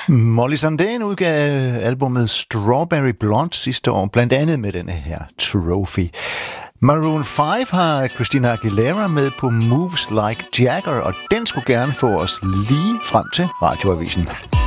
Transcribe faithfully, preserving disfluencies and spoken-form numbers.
Molly Sandén udgav albumet Strawberry Blonde sidste år, blandt andet med denne her Trophy. Maroon fem har Christina Aguilera med på Moves Like Jagger, og den skulle gerne få os lige frem til Radioavisen.